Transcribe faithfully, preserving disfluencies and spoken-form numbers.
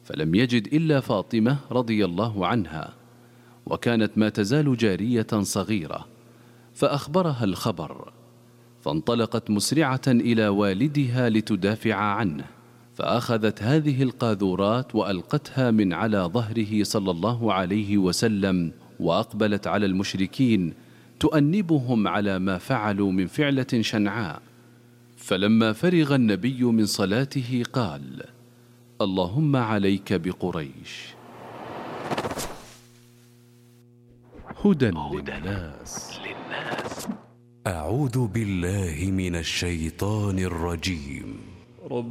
فلم يجد إلا فاطمة رضي الله عنها، وكانت ما تزال جارية صغيرة، فأخبرها الخبر، فانطلقت مسرعة إلى والدها لتدافع عنه، فأخذت هذه القاذورات وألقتها من على ظهره صلى الله عليه وسلم، وأقبلت على المشركين تؤنبهم على ما فعلوا من فعلة شنعاء. فلما فرغ النبي من صلاته قال: اللهم عليك بقريش. هدى للناس. أعوذ بالله من الشيطان الرجيم.